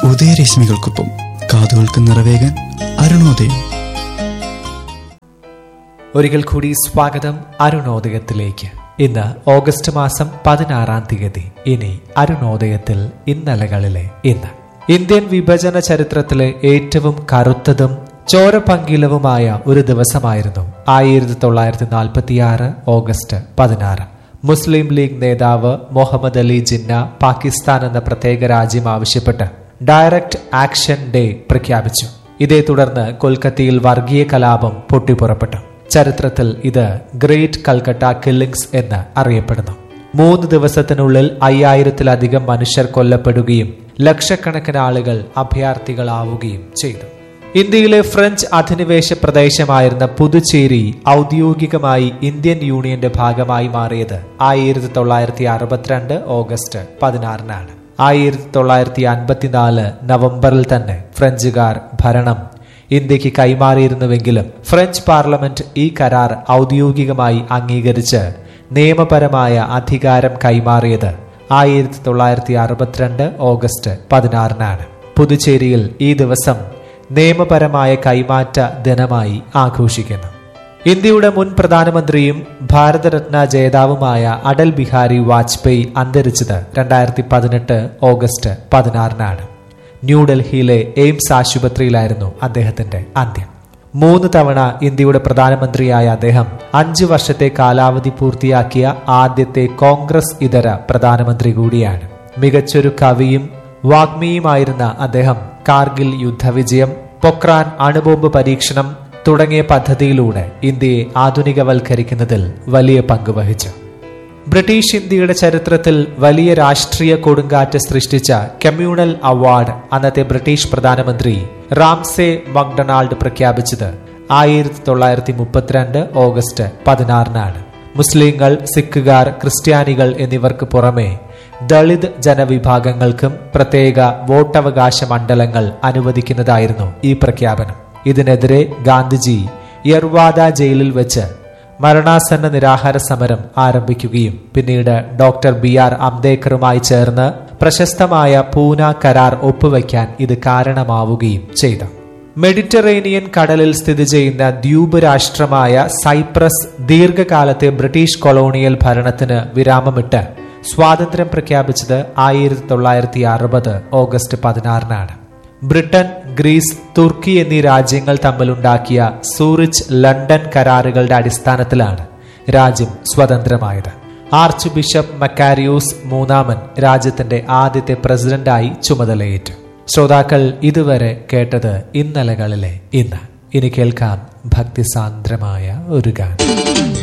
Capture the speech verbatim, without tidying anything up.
ഉദയരശ്മികൾക്കൊപ്പം കാതുകൾക്ക് നിറവേകാൻ അരുണോദയം. ഒരിക്കൽ കൂടി സ്വാഗതം അരുണോദയത്തിലേക്ക്. ഇന്ന് ഓഗസ്റ്റ് മാസം പതിനാറാം തീയതി. ഇനി അരുണോദയത്തിൽ ഇന്നലകളിലെ ഇന്ന്. ഇന്ത്യൻ വിഭജന ചരിത്രത്തിലെ ഏറ്റവും കറുത്തതും ചോരപങ്കിലവുമായ ഒരു ദിവസമായിരുന്നു ആയിരത്തി തൊള്ളായിരത്തി നാൽപ്പത്തി ആറ് ഓഗസ്റ്റ് പതിനാറ്. മുസ്ലിം ലീഗ് നേതാവ് മുഹമ്മദ് അലി ജിന്ന പാകിസ്ഥാൻ എന്ന പ്രത്യേക രാജ്യം ആവശ്യപ്പെട്ട് ഡയറക്റ്റ് ആക്ഷൻ ഡേ പ്രഖ്യാപിച്ചു. ഇതേ തുടർന്ന് കൊൽക്കത്തയിൽ വർഗീയ കലാപം പൊട്ടിപ്പുറപ്പെട്ടു. ചരിത്രത്തിൽ ഇത് ഗ്രേറ്റ് കൽക്കട്ട കില്ലിംഗ്സ് എന്ന് അറിയപ്പെടുന്നു. മൂന്ന് ദിവസത്തിനുള്ളിൽ അയ്യായിരത്തിലധികം മനുഷ്യർ കൊല്ലപ്പെടുകയും ലക്ഷക്കണക്കിന് ആളുകൾ അഭയാർത്ഥികളാവുകയും ചെയ്തു. ഇന്ത്യയിലെ ഫ്രഞ്ച് അധിനിവേശ പ്രദേശമായിരുന്ന പുതുച്ചേരി ഔദ്യോഗികമായി ഇന്ത്യൻ യൂണിയന്റെ ഭാഗമായി മാറിയത് ആയിരത്തി തൊള്ളായിരത്തി അറുപത്തിരണ്ട് ഓഗസ്റ്റ് പതിനാറിനാണ്. ആയിരത്തി തൊള്ളായിരത്തി അൻപത്തിനാല് നവംബറിൽ തന്നെ ഫ്രഞ്ചുകാർ ഭരണം ഇന്ത്യക്ക് കൈമാറിയിരുന്നുവെങ്കിലും ഫ്രഞ്ച് പാർലമെന്റ് ഈ കരാർ ഔദ്യോഗികമായി അംഗീകരിച്ച് നിയമപരമായ അധികാരം കൈമാറിയത് ആയിരത്തി തൊള്ളായിരത്തി അറുപത്തിരണ്ട് ഓഗസ്റ്റ് പതിനാറിനാണ്. പുതുച്ചേരിയിൽ ഈ ദിവസം നിയമപരമായ കൈമാറ്റ ദിനമായി ആഘോഷിക്കുന്നു. ഇന്ത്യയുടെ മുൻ പ്രധാനമന്ത്രിയും ഭാരതരത്ന ജേതാവുമായ അടൽ ബിഹാരി വാജ്പേയി അന്തരിച്ചത് രണ്ടായിരത്തി പതിനെട്ട് ഓഗസ്റ്റ് പതിനാറിനാണ്. ന്യൂഡൽഹിയിലെ എയിംസ് ആശുപത്രിയിലായിരുന്നു അദ്ദേഹത്തിന്റെ അന്ത്യം. മൂന്ന് തവണ ഇന്ത്യയുടെ പ്രധാനമന്ത്രിയായ അദ്ദേഹം അഞ്ചു വർഷത്തെ കാലാവധി പൂർത്തിയാക്കിയ ആദ്യത്തെ കോൺഗ്രസ് ഇതര പ്രധാനമന്ത്രി കൂടിയാണ്. മികച്ചൊരു കവിയും വാഗ്മിയുമായിരുന്ന അദ്ദേഹം കാർഗിൽ യുദ്ധവിജയം, പൊക്രാൻ അണുബോംബ് പരീക്ഷണം തുടങ്ങിയ പദ്ധതിയിലൂടെ ഇന്ത്യയെ ആധുനികവൽക്കരിക്കുന്നതിൽ വലിയ പങ്ക് വഹിച്ചു. ബ്രിട്ടീഷ് ഇന്ത്യയുടെ ചരിത്രത്തിൽ വലിയ രാഷ്ട്രീയ കൊടുങ്കാറ്റ് സൃഷ്ടിച്ച കമ്മ്യൂണൽ അവാർഡ് അന്നത്തെ ബ്രിട്ടീഷ് പ്രധാനമന്ത്രി റാംസെ മക്ഡൊണാൾഡ് പ്രഖ്യാപിച്ചത് ആയിരത്തി തൊള്ളായിരത്തി മുപ്പത്തിരണ്ട് ഓഗസ്റ്റ് പതിനാറിനാണ്. മുസ്ലിങ്ങൾ, സിഖുകാർ, ക്രിസ്ത്യാനികൾ എന്നിവർക്ക് പുറമെ ദളിത് ജനവിഭാഗങ്ങൾക്കും പ്രത്യേക വോട്ടവകാശ മണ്ഡലങ്ങൾ അനുവദിക്കുന്നതായിരുന്നു ഈ പ്രഖ്യാപനം. ഇതിനെതിരെ ഗാന്ധിജി യർവാദ ജയിലിൽ വെച്ച് മരണാസന്ന നിരാഹാര സമരം ആരംഭിക്കുകയും പിന്നീട് ഡോക്ടർ ബി ആർ അംബേദ്കറുമായി ചേർന്ന് പ്രശസ്തമായ പൂന കരാർ ഒപ്പുവയ്ക്കാൻ ഇത് കാരണമാവുകയും ചെയ്തു. മെഡിറ്ററേനിയൻ കടലിൽ സ്ഥിതി ചെയ്യുന്ന ദ്വീപ് രാഷ്ട്രമായ സൈപ്രസ് ദീർഘകാലത്തെ ബ്രിട്ടീഷ് കൊളോണിയൽ ഭരണത്തിന് വിരാമമിട്ട് സ്വാതന്ത്ര്യം പ്രഖ്യാപിച്ചത് ആയിരത്തി തൊള്ളായിരത്തി അറുപത് ഓഗസ്റ്റ് പതിനാറിനാണ്. ബ്രിട്ടൻ, ഗ്രീസ്, തുർക്കി എന്നീ രാജ്യങ്ങൾ തമ്മിലുണ്ടാക്കിയ സൂറിച്ച് ലണ്ടൻ കരാറുകളുടെ അടിസ്ഥാനത്തിലാണ് രാജ്യം സ്വതന്ത്രമായത്. ആർച്ച് ബിഷപ്പ് മക്കാരിയൂസ് മൂന്നാമൻ രാജ്യത്തിന്റെ ആദ്യത്തെ പ്രസിഡന്റായി ചുമതലയേറ്റു. ശ്രോതാക്കൾ ഇതുവരെ കേട്ടത് ഇന്നലകളിലെ ഇന്ന്. ഇനി കേൾക്കാം ഭക്തിസാന്ദ്രമായ ഒരു ഗാനം.